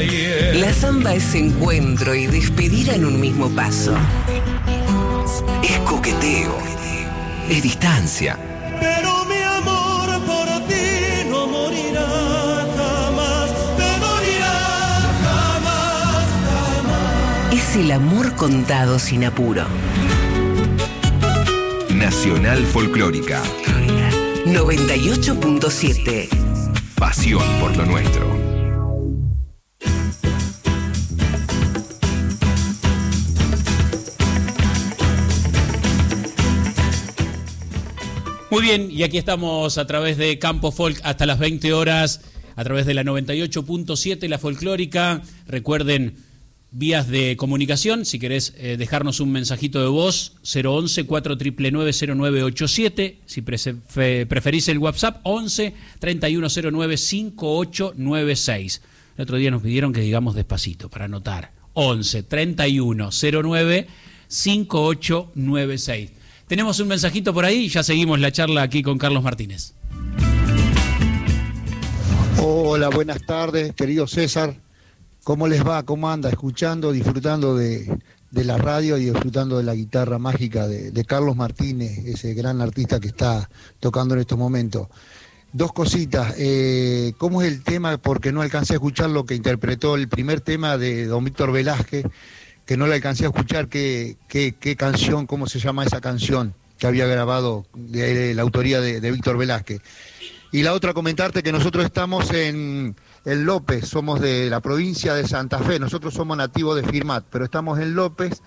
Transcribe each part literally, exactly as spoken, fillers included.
ayer. La samba es encuentro y despedida en un mismo paso. Es coqueteo, es distancia. Pero mi amor por ti no morirá jamás, no morirá jamás, jamás. Es el amor contado sin apuro. Nacional Folclórica noventa y ocho punto siete. Pasión por lo nuestro. Muy bien, y aquí estamos a través de Campo Folk hasta las veinte horas, a través de la noventa y ocho punto siete, la folclórica. Recuerden, vías de comunicación, si querés eh, dejarnos un mensajito de voz, cero once, cuatro nueve nueve, cero nueve ocho siete, si pre preferís el WhatsApp, once, treinta y uno cero nueve, cincuenta y ocho noventa y seis. El otro día nos pidieron que digamos despacito, para anotar, once, treinta y uno cero nueve, cincuenta y ocho noventa y seis. Tenemos un mensajito por ahí y ya seguimos la charla aquí con Carlos Martínez. Hola, buenas tardes, querido César. ¿Cómo les va? ¿Cómo anda? Escuchando, disfrutando de, de la radio y disfrutando de la guitarra mágica de, de Carlos Martínez, ese gran artista que está tocando en estos momentos. Dos cositas. Eh, ¿Cómo es el tema? Porque no alcancé a escuchar lo que interpretó el primer tema de don Víctor Velázquez, que no le alcancé a escuchar qué, qué, qué canción, cómo se llama esa canción que había grabado de, de la autoría de, de Víctor Velázquez. Y la otra, comentarte que nosotros estamos en, en López, somos de la provincia de Santa Fe, nosotros somos nativos de Firmat, pero estamos en López,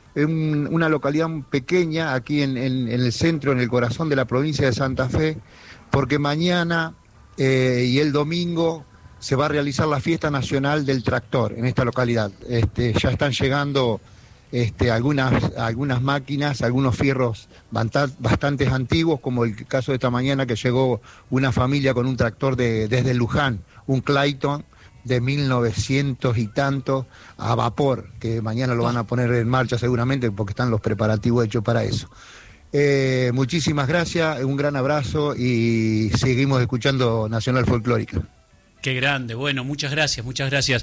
en una localidad pequeña, aquí en, en, en el centro, en el corazón de la provincia de Santa Fe, porque mañana eh, y el domingo se va a realizar la fiesta nacional del tractor en esta localidad. Este, ya están llegando este, algunas, algunas máquinas, algunos fierros bastante antiguos, como el caso de esta mañana que llegó una familia con un tractor de, desde Luján, un Clayton de mil novecientos y tanto a vapor, que mañana lo van a poner en marcha seguramente porque están los preparativos hechos para eso. Eh, muchísimas gracias, un gran abrazo y seguimos escuchando Nacional Folclórica. Qué grande, bueno, muchas gracias, muchas gracias.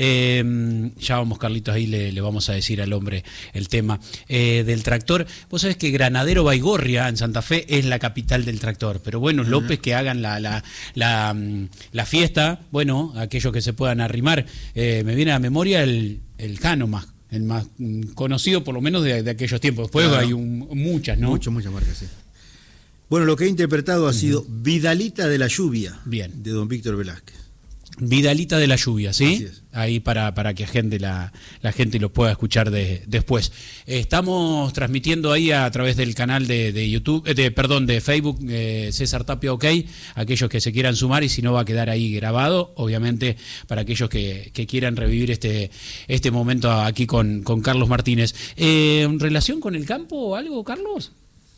Eh, ya vamos, Carlitos, ahí le, le vamos a decir al hombre el tema eh, del tractor. Vos sabés que Granadero Baigorria, en Santa Fe, es la capital del tractor, pero bueno, uh-huh. López, que hagan la, la, la, la fiesta, bueno, aquellos que se puedan arrimar. Eh, me viene a la memoria el, el Cano más, el más conocido por lo menos de, de aquellos tiempos. Después claro. hay un, muchas, ¿no? Muchas, muchas marcas, sí. Bueno, lo que he interpretado ha sido uh-huh. Vidalita de la lluvia, bien, de don Víctor Velázquez. Vidalita de la lluvia, ¿sí? Es. Ahí para, para que gente la, la gente lo pueda escuchar de, después. Estamos transmitiendo ahí a través del canal de, de YouTube, de, perdón, de Facebook, eh, César Tapia OK, aquellos que se quieran sumar y si no va a quedar ahí grabado, obviamente, para aquellos que, que quieran revivir este, este momento aquí con, con Carlos Martínez. Eh, ¿En relación con el campo o algo, Carlos?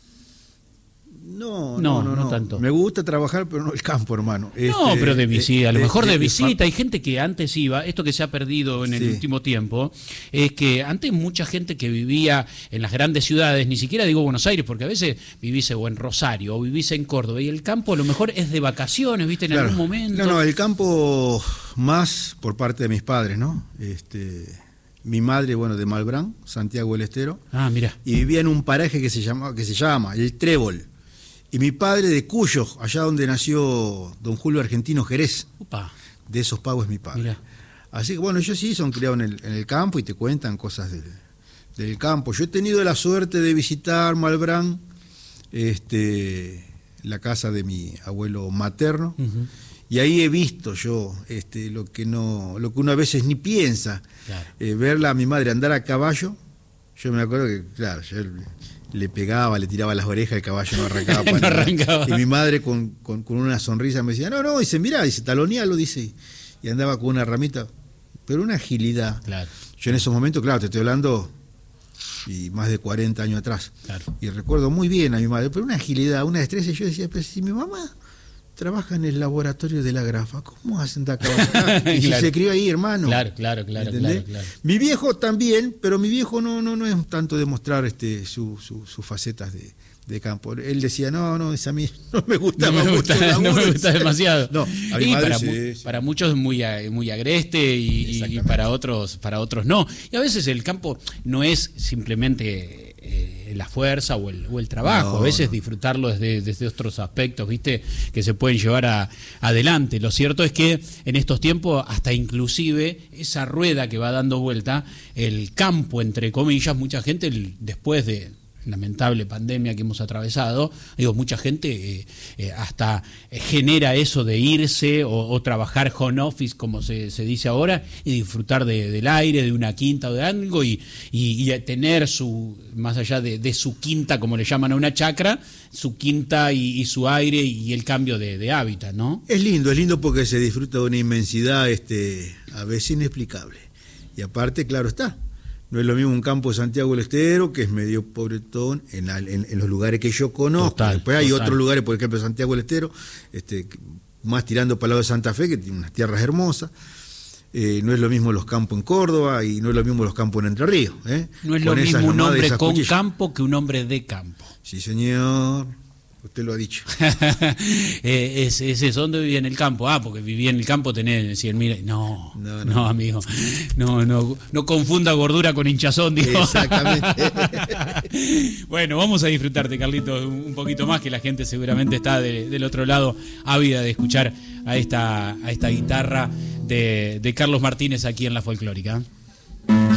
No no, no, no, no tanto. Me gusta trabajar, pero no el campo, hermano. Este, no, pero de visita, a lo de, mejor de, de visita. Hay gente que antes iba, esto que se ha perdido en el sí. último tiempo, es que antes mucha gente que vivía en las grandes ciudades, ni siquiera digo Buenos Aires, porque a veces vivís o en Rosario o vivís en Córdoba, y el campo a lo mejor es de vacaciones, ¿viste? En claro. algún momento. No, no, el campo más por parte de mis padres, ¿no? Este... Mi madre, bueno, de Malbrán, Santiago del Estero. Ah, mira. Y vivía en un paraje que se llama, que se llama El Trébol. Y mi padre de Cuyo, allá donde nació don Julio Argentino Jerez. Upa. De esos pagos es mi padre. Mirá. Así que bueno, ellos sí son criados en el, en el campo y te cuentan cosas del, del campo. Yo he tenido la suerte de visitar Malbrán, este, la casa de mi abuelo materno, uh-huh. y ahí he visto yo este, lo que no, lo que uno a veces ni piensa. Claro. Eh, verla a mi madre andar a caballo. Yo me acuerdo que, claro, yo le pegaba, le tiraba las orejas, el caballo no arrancaba para no arrancaba. Y mi madre con, con, con una sonrisa me decía, no, no, dice, mirá, dice, talonealo, dice, y andaba con una ramita, pero una agilidad. Claro. Yo en esos momentos, claro, te estoy hablando y más de cuarenta años atrás. Claro. Y recuerdo muy bien a mi madre, pero una agilidad, una destreza, y yo decía, pero si mi mamá trabaja en el laboratorio de la Grafa, ¿cómo hacen de acá? Y Claro. si se crió ahí, hermano. Claro, claro, claro, ¿Entendés? claro, claro. Mi viejo también, pero mi viejo no, no, no es tanto de mostrar este, su, su- sus facetas de, de campo. Él decía, no, no, es a mí no me gusta, No me mucho gusta, el laburo". no me gusta demasiado. No, a mi Y madre para, sí, mu- sí. para muchos es muy, a- muy agreste y, y- y Exactamente. para otros, para otros no. Y a veces el campo no es simplemente eh, la fuerza o el, o el trabajo, No, a veces no. disfrutarlo desde, desde otros aspectos, ¿viste? Que se pueden llevar a- adelante. Lo cierto es que en estos tiempos, hasta inclusive esa rueda que va dando vuelta, el campo, entre comillas, mucha gente el- después de lamentable pandemia que hemos atravesado, digo, mucha gente eh, eh, hasta eh, genera eso de irse o, o trabajar home office, como se, se dice ahora, y disfrutar de- del aire, de una quinta o de algo, y, y, y tener su, más allá de, de su quinta, como le llaman a una chacra, su quinta y, y su aire y el cambio de, de hábitat, ¿no? Es lindo, es lindo porque se disfruta de una inmensidad este, a veces inexplicable. Y aparte, claro está, no es lo mismo un campo de Santiago del Estero, que es medio pobretón, en, la- en- en los lugares que yo conozco. Total, Después hay total. otros lugares, por ejemplo, Santiago del Estero, este, más tirando para el lado de Santa Fe, que tiene unas tierras hermosas. Eh, no es lo mismo los campos en Córdoba y no es lo mismo los campos en Entre Ríos. ¿eh? No es Con lo esas mismo un nomadas y hombre esas con cuchillas. campo que un hombre de campo. Sí, señor. Usted lo ha dicho. eh, es, es eso, ¿dónde vivía en el campo? Ah, porque vivía en el campo, tenés cien mil. No, no, No, no. amigo. No, no, no confunda gordura con hinchazón, digo. Exactamente. Bueno, vamos a disfrutarte, Carlito, un un poquito más, que la gente seguramente está de- del otro lado ávida de escuchar a esta, a esta guitarra de, de Carlos Martínez aquí en La Folclórica.